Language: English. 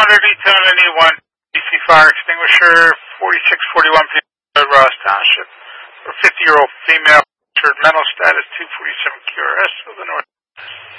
quantity 1081 DC fire extinguisher, 4641 Ross Township, for 50-year-old female, mental status 247 QRS of the North.